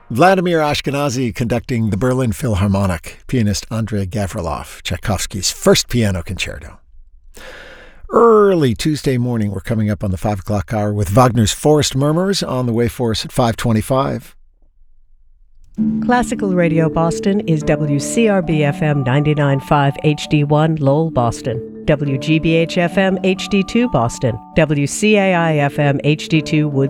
Vladimir Ashkenazy conducting the Berlin Philharmonic, pianist Andrei Gavrilov, Tchaikovsky's first piano concerto. Early Tuesday morning, we're coming up on the 5 o'clock hour with Wagner's Forest Murmurs on the way for us at 5:25. Classical Radio Boston is WCRB-FM 99.5 HD1 Lowell, Boston, WGBH-FM HD2 Boston, WCAI-FM HD2 Woods,